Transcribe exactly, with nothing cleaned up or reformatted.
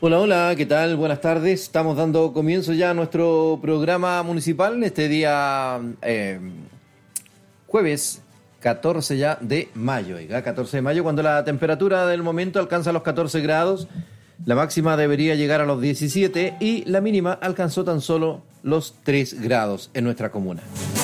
Hola, hola, ¿qué tal? Buenas tardes. Estamos dando comienzo ya a nuestro programa municipal este día eh, jueves catorce ya de mayo. Oiga, catorce de mayo, cuando la temperatura del momento alcanza los catorce grados, la máxima debería llegar a los diecisiete y la mínima alcanzó tan solo los tres grados en nuestra comuna.